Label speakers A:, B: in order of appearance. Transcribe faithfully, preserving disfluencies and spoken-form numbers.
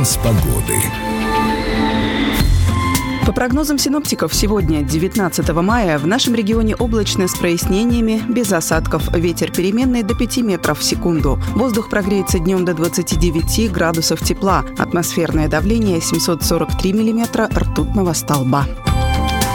A: Прогноз погоды.
B: По прогнозам синоптиков, сегодня, девятнадцатого мая, в нашем регионе облачно с прояснениями, без осадков. Ветер переменный до пяти метров в секунду. Воздух прогреется днем до двадцати девяти градусов тепла. Атмосферное давление семьсот сорок три миллиметра ртутного столба.